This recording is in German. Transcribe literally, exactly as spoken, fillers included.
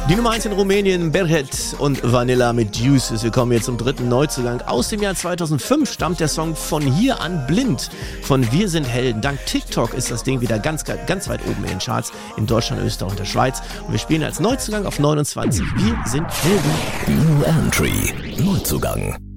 Die Nummer eins in Rumänien, Berhet und Vanilla mit Juices. Wir kommen jetzt zum dritten Neuzugang. Aus dem Jahr zweitausendfünf stammt der Song Von hier an blind von Wir sind Helden. Dank TikTok ist das Ding wieder ganz, ganz weit oben in den Charts in Deutschland, Österreich und der Schweiz. Und wir spielen als Neuzugang auf neunundzwanzig. Wir sind Helden. New Entry, Neuzugang.